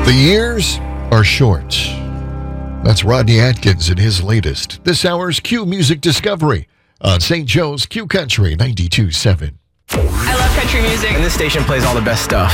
The years are short. That's Rodney Atkins in his latest. This hour's Q Music Discovery on St. Joe's Q Country 92.7. I love country music. And this station plays all the best stuff.